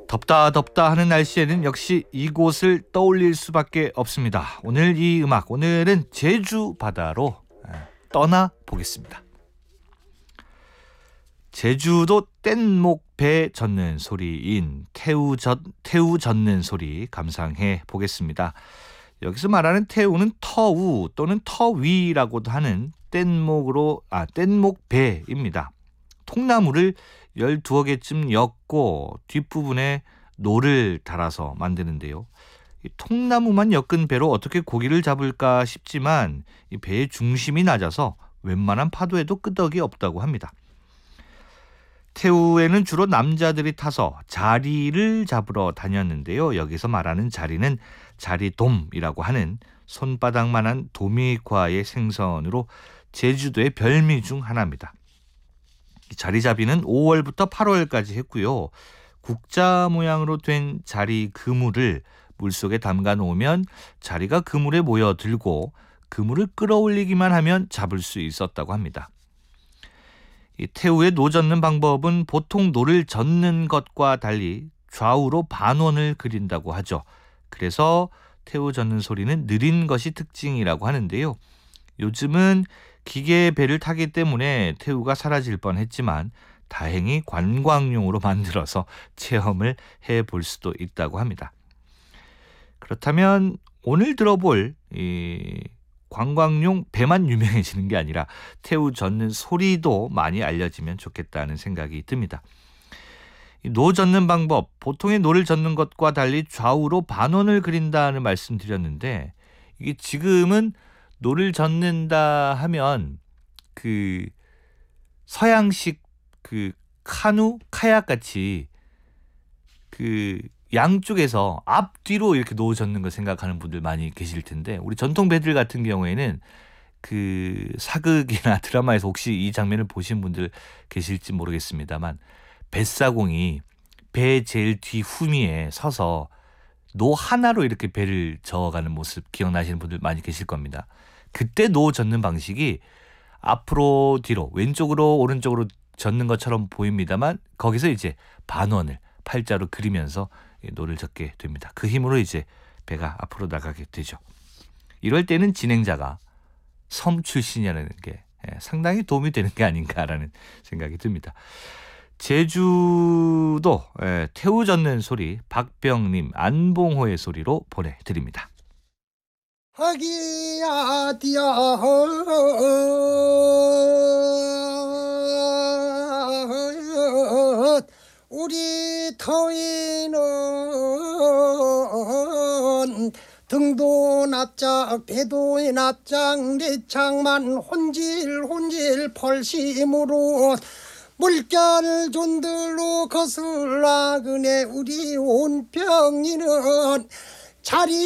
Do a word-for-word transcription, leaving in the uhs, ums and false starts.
덥다 덥다 하는 날씨에는 역시 이곳을 떠올릴 수밖에 없습니다. 오늘 이 음악, 오늘은 제주 바다로 떠나 보겠습니다. 제주도 뗏목 배 젓는 소리인 태우 젓, 태우 젓는 소리 감상해 보겠습니다. 여기서 말하는 태우는 터우 또는 터위라고도 하는 뗏목으로 아 뗏목 배입니다. 통나무를 열두어 개쯤 엮고 뒷부분에 노를 달아서 만드는데요. 이 통나무만 엮은 배로 어떻게 고기를 잡을까 싶지만 이 배의 중심이 낮아서 웬만한 파도에도 끄덕이 없다고 합니다. 태우에는 주로 남자들이 타서 자리를 잡으러 다녔는데요. 여기서 말하는 자리는 자리돔이라고 하는 손바닥만한 도미과의 생선으로 제주도의 별미 중 하나입니다. 자리잡이는 오월부터 팔월까지 했고요. 국자 모양으로 된 자리 그물을 물속에 담가 놓으면 자리가 그물에 모여들고 그물을 끌어올리기만 하면 잡을 수 있었다고 합니다. 이 태우의 노 젓는 방법은 보통 노를 젓는 것과 달리 좌우로 반원을 그린다고 하죠. 그래서 태우 젓는 소리는 느린 것이 특징이라고 하는데요. 요즘은 기계 배를 타기 때문에 태우가 사라질 뻔했지만 다행히 관광용으로 만들어서 체험을 해볼 수도 있다고 합니다. 그렇다면 오늘 들어볼 이 관광용 배만 유명해지는 게 아니라 태우 젓는 소리도 많이 알려지면 좋겠다는 생각이 듭니다. 노 젓는 방법, 보통의 노를 젓는 것과 달리 좌우로 반원을 그린다는 말씀 드렸는데 이게 지금은 노를 젓는다 하면 그 서양식 그 카누, 카약 같이 그 양쪽에서 앞뒤로 이렇게 노 젓는 거 생각하는 분들 많이 계실 텐데 우리 전통 배들 같은 경우에는 그 사극이나 드라마에서 혹시 이 장면을 보신 분들 계실지 모르겠습니다만 뱃사공이 배 제일 뒤 후미에 서서 노 하나로 이렇게 배를 저어가는 모습 기억나시는 분들 많이 계실 겁니다. 그때 노 젓는 방식이 앞으로 뒤로 왼쪽으로 오른쪽으로 젓는 것처럼 보입니다만 거기서 이제 반원을 팔자로 그리면서 노를 젓게 됩니다. 그 힘으로 이제 배가 앞으로 나가게 되죠. 이럴 때는 진행자가 섬 출신이라는 게 상당히 도움이 되는 게 아닌가라는 생각이 듭니다. 제주도 태우 젓는 소리 박병님 안봉호의 소리로 보내드립니다. 하기야 디야 우리 터위는 등도 납작 배도 납작 내창만 혼질 혼질 펄심으로 물결 존들로 거슬라 그네 우리 온병이는 자리